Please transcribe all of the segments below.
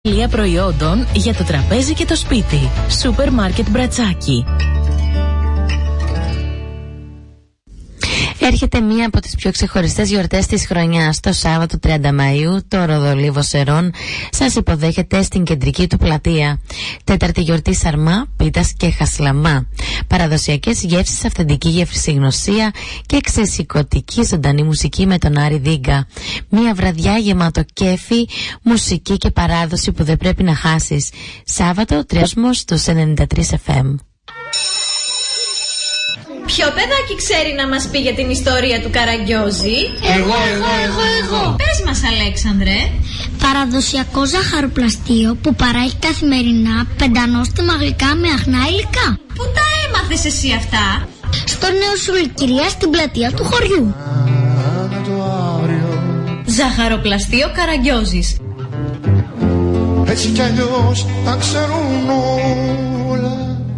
Πανοπλία προϊόντων για το τραπέζι και το σπίτι. Σούπερ Μάρκετ Μπρατσάκι. Έρχεται μία από τις πιο ξεχωριστές γιορτές της χρονιάς. Το Σάββατο 30 Μαΐου το Ροδολί Βοσερών σας υποδέχεται στην κεντρική του πλατεία. Τέταρτη γιορτή σαρμά, πίτας και χασλαμά. Παραδοσιακές γεύσεις, αυθεντική γευσηγνωσία και εξαισικωτική ζωντανή μουσική με τον Άρη Δίγκα. Μία βραδιά γεμάτο κέφι, μουσική και παράδοση που δεν πρέπει να χάσεις. Σάββατο, Τρέσμος στους 93 FM. Ποιο παιδάκι ξέρει να μας πει για την ιστορία του Καραγκιόζη? Εγώ. Πες μας, Αλέξανδρε. Παραδοσιακό ζαχαροπλαστείο που παράγει καθημερινά πεντανόστιμα γλυκά με αχνά υλικά. Πού τα έμαθες εσύ αυτά? Στο νέο Σουλικυρία στην πλατεία του χωριού. Ζαχαροπλαστείο Καραγκιόζης. Έτσι κι αλλιώς τα ξέρουν όλα.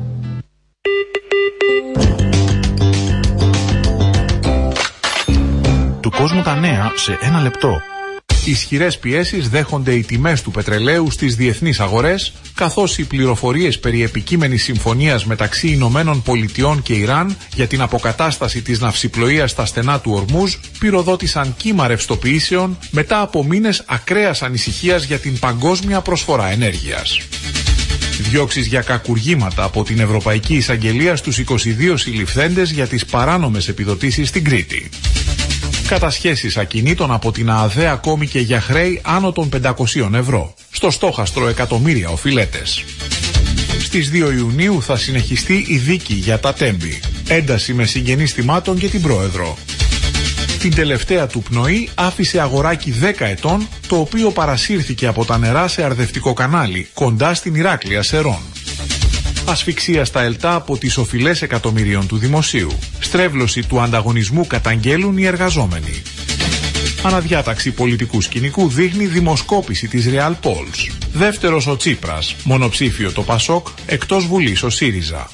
Του κόσμου τα νέα σε ένα λεπτό. Ισχυρές πιέσεις δέχονται οι τιμές του πετρελαίου στις διεθνείς αγορές, καθώς οι πληροφορίες περί επικείμενης συμφωνίας μεταξύ Ηνωμένων Πολιτειών και Ιράν για την αποκατάσταση της ναυσιπλοείας στα στενά του Ορμούζ πυροδότησαν κύμα ρευστοποιήσεων μετά από μήνες ακραίας ανησυχίας για την παγκόσμια προσφορά ενέργειας. Διώξεις για κακουργήματα από την Ευρωπαϊκή Εισαγγελία στους 22 συλληφθέντες για τις παράνομες επιδοτήσεις στην Κρήτη. Κατασχέσεις ακινήτων από την ΑΔΕ ακόμη και για χρέη άνω των 500 ευρώ. Στο στόχαστρο εκατομμύρια οφειλέτες. Στις 2 Ιουνίου θα συνεχιστεί η δίκη για τα Τέμπη. Ένταση με συγγενείς θυμάτων και την πρόεδρο. Την τελευταία του πνοή άφησε αγοράκι 10 ετών, το οποίο παρασύρθηκε από τα νερά σε αρδευτικό κανάλι, κοντά στην Ηράκλεια Σερών. Ασφυξία στα ΕΛΤΑ από τις οφειλές εκατομμυρίων του δημοσίου. Στρέβλωση του ανταγωνισμού καταγγέλουν οι εργαζόμενοι. Αναδιάταξη πολιτικού σκηνικού δείχνει δημοσκόπηση της Real Polls. Δεύτερος ο Τσίπρας, μονοψήφιο το Πασόκ, εκτός Βουλής ο ΣΥΡΙΖΑ.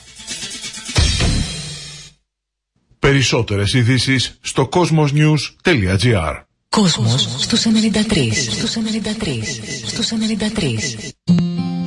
Περισσότερες ειδήσεις στο cosmosnews.gr. Κόσμος στους 93.